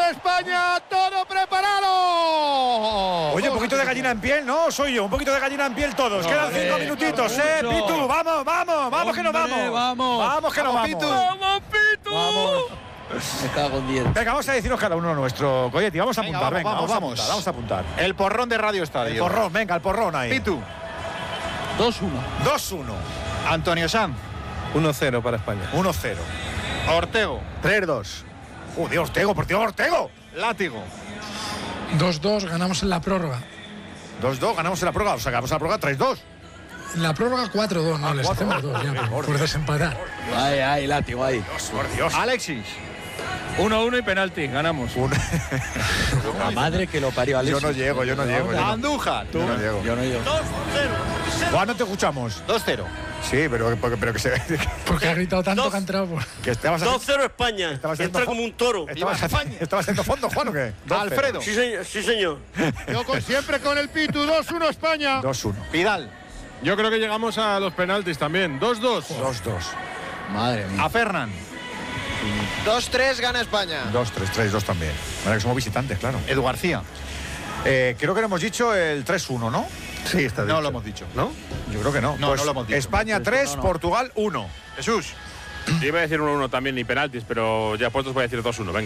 España, todo preparado. Oye, un poquito de gallina en piel, ¿no? Soy yo, un poquito de gallina en piel todos. Quedan 5 minutitos, Pitu, vamos, que nos vamos. Vamos, que nos vamos. Pitu. ¡Vamos, Pitu! Vamos. Me cago en 10. Venga, vamos a decirnos cada uno nuestro Coyetti. Vamos a Venga, apuntar, vamos. vamos a apuntar. El porrón de Radio Estadio. El porrón, venga, el porrón ahí. Pitu. 2-1. 2-1. Antonio Sanz. 1-0 para España. 1-0. Ortego. 3-2. Joder, Ortego, por Dios, Ortego. Látigo. 2-2, ganamos en la prórroga. 2-2, ganamos en la prórroga, o sacamos la prórroga 3-2. En la prórroga 4-2, no, les hacemos 2 ya, por desempatar. Ay, látigo ahí. Por Dios. Alexis. 1-1 y penalti, ganamos. La madre que lo parió, Alex. Yo no llego. Andújar. Yo no llego. Yo no llego. Juan, no te escuchamos. 2-0. Sí, pero que se Porque ha gritado tanto que ha entrado por... que estabas 2-0 España. Estabas haciendo Entra como un toro. ¿Estabas haciendo fondo, Juan, o qué? 2-0. Alfredo. Sí, señor. Yo siempre con el Pitu, 2-1 España. 2-1. Vidal. Yo creo que llegamos a los penaltis también. 2-2. 2-2. Madre mía. A Fernan. 2-3 gana España. 2-3, 3-2 también. Ahora que somos visitantes, claro. Edu García. Creo que no hemos dicho el 3-1, ¿no? Sí, está No lo hemos dicho. ¿No? Yo creo que no. No, Pues no lo hemos dicho. España 3, Portugal 1. Jesús. Yo iba a decir 1-1 también, ni penaltis, pero ya puestos voy a decir 2-1. Venga.